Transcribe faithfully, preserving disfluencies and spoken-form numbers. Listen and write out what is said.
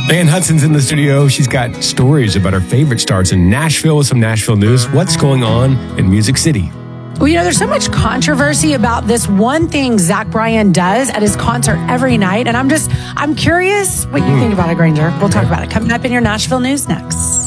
Ann Hudson's in the studio. She's got stories about her favorite stars in Nashville with some Nashville news. What's going on in Music City? Well, you know, there's so much controversy about this one thing Zach Bryan does at his concert every night. And I'm just, I'm curious what you mm. think about it, Granger. We'll talk about it coming up in your Nashville news next.